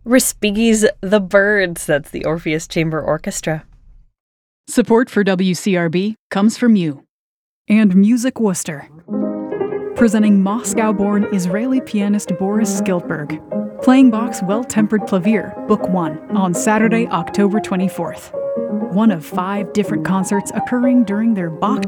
Respighi's The Birds, that's the Orpheus Chamber Orchestra. Support for WCRB comes from you. And Music Worcester, presenting Moscow-born Israeli pianist Boris Skiltberg, playing Bach's Well-Tempered Clavier, Book 1, on Saturday, October 24th. One of 5 different concerts occurring during their Bach